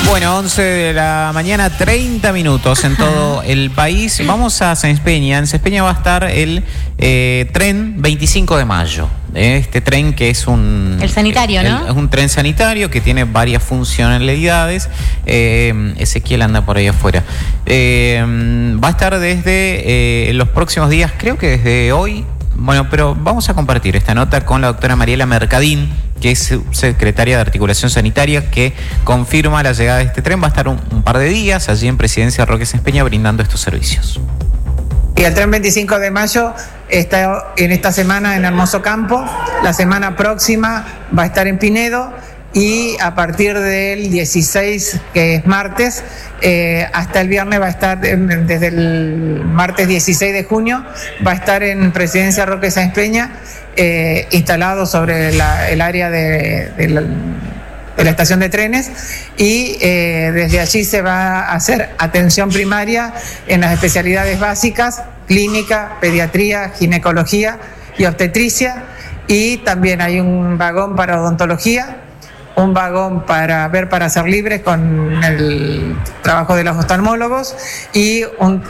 Bueno, 11 de la mañana, 30 minutos en todo el país. Vamos a Sáenz Peña. En Sáenz Peña va a estar el tren 25 de mayo. Este tren que es un... El sanitario, ¿no? Es un tren sanitario que tiene varias funcionalidades. Ezequiel anda por ahí afuera. Va a estar desde los próximos días, creo que desde hoy. Bueno, pero vamos a compartir esta nota con la doctora Mariela Mercadín, que es secretaria de Articulación Sanitaria, que confirma la llegada de este tren. Va a estar un par de días allí en Presidencia Roque Sáenz Peña brindando estos servicios. Y el tren 25 de mayo está en esta semana en Hermoso Campo, la semana próxima va a estar en Pinedo y a partir del 16, que es martes, hasta el viernes va a estar, desde el martes 16 de junio, va a estar en Presidencia Roque Sáenz Peña, instalado sobre el área de la estación de trenes y desde allí se va a hacer atención primaria en las especialidades básicas, clínica, pediatría, ginecología y obstetricia, y también hay un vagón para odontología, un vagón para ver para ser libres con el trabajo de los oftalmólogos y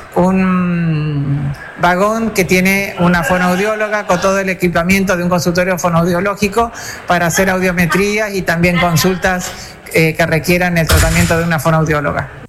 un vagón que tiene una fonoaudióloga con todo el equipamiento de un consultorio fonoaudiológico para hacer audiometrías y también consultas que requieran el tratamiento de una fonoaudióloga.